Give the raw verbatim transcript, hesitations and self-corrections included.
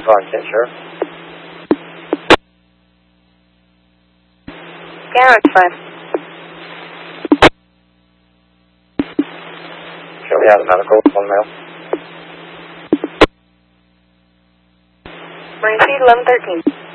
content, sure. Garage five. Surely out of medical, one male. Marine Speed eleven thirteen.